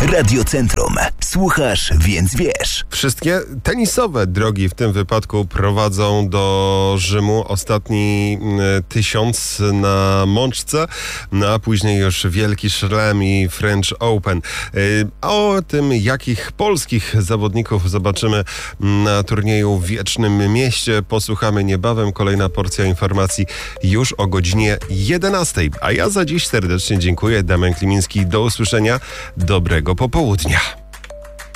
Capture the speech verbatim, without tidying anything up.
Radiocentrum. Słuchasz, więc wiesz. Wszystkie tenisowe drogi w tym wypadku prowadzą do Rzymu. Ostatni tysiąc na Mączce, no a później już Wielki Szlem i French Open. A o tym, jakich polskich zawodników zobaczymy na turnieju w Wiecznym Mieście, posłuchamy niebawem. Kolejna porcja informacji już o godzinie jedenastej. A ja za dziś serdecznie dziękuję. Damian Klimiński. Do usłyszenia. Dobrego popołudnia.